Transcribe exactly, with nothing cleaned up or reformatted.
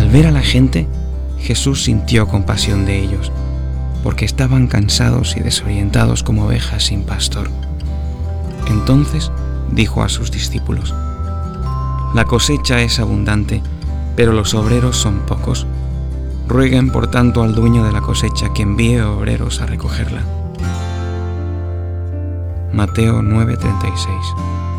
Al ver a la gente, Jesús sintió compasión de ellos, porque estaban cansados y desorientados como ovejas sin pastor. Entonces dijo a sus discípulos: La cosecha es abundante, pero los obreros son pocos. Rueguen por tanto al dueño de la cosecha que envíe obreros a recogerla. Mateo nueve treinta y seis.